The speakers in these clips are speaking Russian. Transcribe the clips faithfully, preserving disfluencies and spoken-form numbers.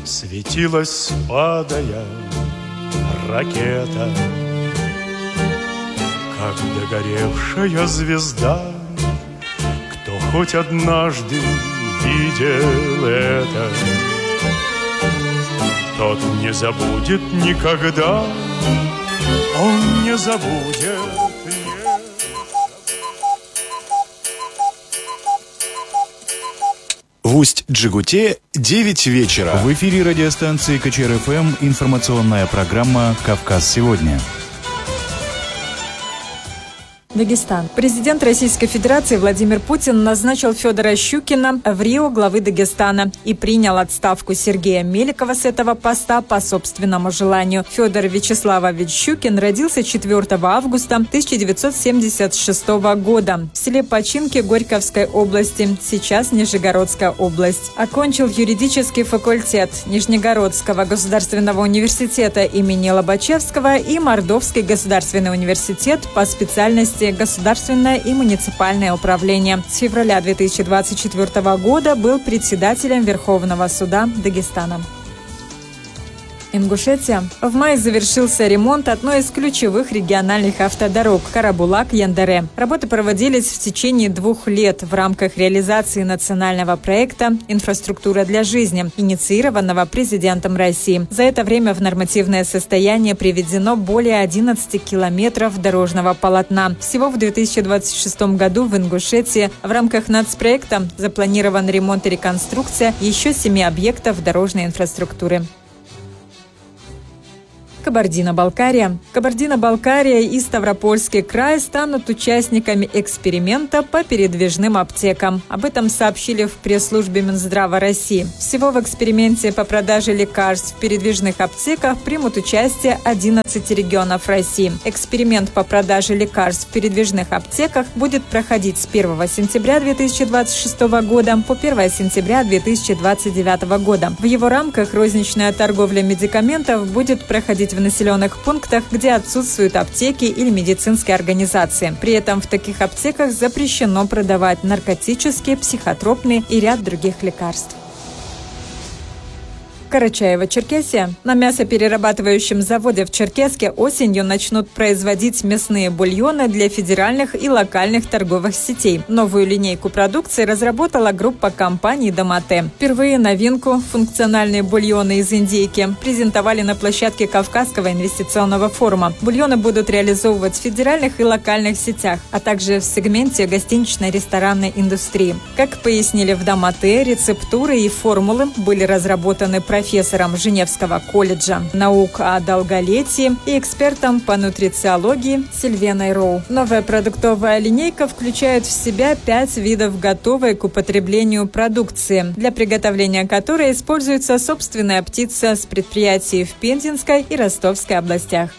Светилась, падая, ракета, как догоревшая звезда. Кто хоть однажды видел это, тот не забудет никогда. Он не забудет. В Усть-Джегуте девять вечера. В эфире радиостанции КЧР-ФМ информационная программа «Кавказ сегодня». Дагестан. Президент Российской Федерации Владимир Путин назначил Федора Щукина в РИО главы Дагестана и принял отставку Сергея Меликова с этого поста по собственному желанию. Федор Вячеславович Щукин родился четвёртого августа тысяча девятьсот семьдесят шестого года в селе Починки Горьковской области, сейчас Нижегородская область. Окончил юридический факультет Нижегородского государственного университета имени Лобачевского и Мордовский государственный университет по специальности государственное и муниципальное управление. С февраля две тысячи двадцать четвёртого года был председателем Верховного суда Дагестана. Ингушетия. В мае завершился ремонт одной из ключевых региональных автодорог Карабулак-Яндере. Работы проводились в течение двух лет в рамках реализации национального проекта «Инфраструктура для жизни», инициированного президентом России. За это время в нормативное состояние приведено более одиннадцати километров дорожного полотна. Всего в две тысячи двадцать шестом году в Ингушетии в рамках нацпроекта запланирован ремонт и реконструкция еще семи объектов дорожной инфраструктуры. Кабардино-Балкария. Кабардино-Балкария и Ставропольский край станут участниками эксперимента по передвижным аптекам. Об этом сообщили в пресс-службе Минздрава России. Всего в эксперименте по продаже лекарств в передвижных аптеках примут участие одиннадцать регионов России. Эксперимент по продаже лекарств в передвижных аптеках будет проходить с первого сентября две тысячи двадцать шестого года по первого сентября две тысячи двадцать девятого года. В его рамках розничная торговля медикаментов будет проходить в населенных пунктах, где отсутствуют аптеки или медицинские организации. При этом в таких аптеках запрещено продавать наркотические, психотропные и ряд других лекарств. Карачаево-Черкесия. На мясоперерабатывающем заводе в Черкесске осенью начнут производить мясные бульоны для федеральных и локальных торговых сетей. Новую линейку продукции разработала группа компаний «Домате». Впервые новинку – функциональные бульоны из индейки – презентовали на площадке Кавказского инвестиционного форума. Бульоны будут реализовывать в федеральных и локальных сетях, а также в сегменте гостинично-ресторанной индустрии. Как пояснили в «Домате», рецептуры и формулы были разработаны профессором профессором Женевского колледжа наук о долголетии и экспертом по нутрициологии Сильвеной Роу. Новая продуктовая линейка включает в себя пять видов готовой к употреблению продукции, для приготовления которой используется собственная птица с предприятий в Пензенской и Ростовской областях.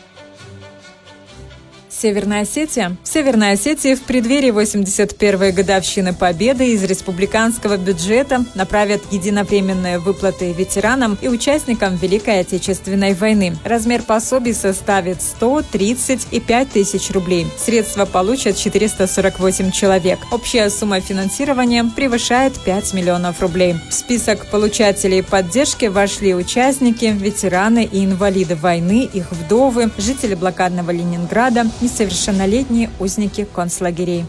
Северная Осетия. В Северной Осетии в преддверии восемьдесят первой годовщины Победы из республиканского бюджета направят единовременные выплаты ветеранам и участникам Великой Отечественной войны. Размер пособий составит сто, тридцать и пять тысяч рублей. Средства получат четыреста сорок восемь человек. Общая сумма финансирования превышает пять миллионов рублей. В список получателей поддержки вошли участники, ветераны и инвалиды войны, их вдовы, жители блокадного Ленинграда, несовершеннолетние узники концлагерей.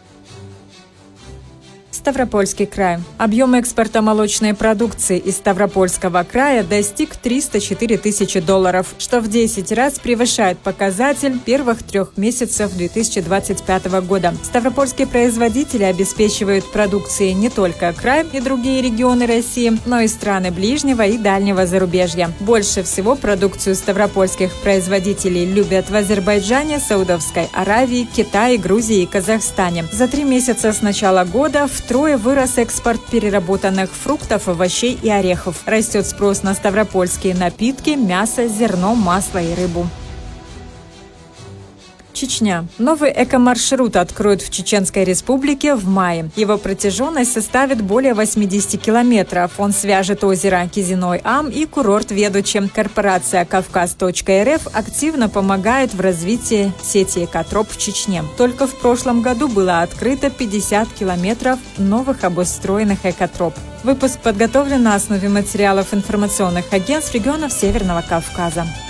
Ставропольский край. Объем экспорта молочной продукции из Ставропольского края достиг триста четыре тысячи долларов, что в десять раз превышает показатель первых трех месяцев две тысячи двадцать пятого года. Ставропольские производители обеспечивают продукцией не только край и другие регионы России, но и страны ближнего и дальнего зарубежья. Больше всего продукцию ставропольских производителей любят в Азербайджане, Саудовской Аравии, Китае, Грузии и Казахстане. За три месяца с начала года в Втрое вырос экспорт переработанных фруктов, овощей и орехов. Растет спрос на ставропольские напитки, мясо, зерно, масло и рыбу. Чечня. Новый экомаршрут откроют в Чеченской Республике в мае. Его протяженность составит более восемьдесят километров. Он свяжет озеро Кизиной-Ам и курорт Ведучи. Корпорация Кавказ точка эр эф активно помогает в развитии сети экотроп в Чечне. Только в прошлом году было открыто пятьдесят километров новых обустроенных экотроп. Выпуск подготовлен на основе материалов информационных агентств регионов Северного Кавказа.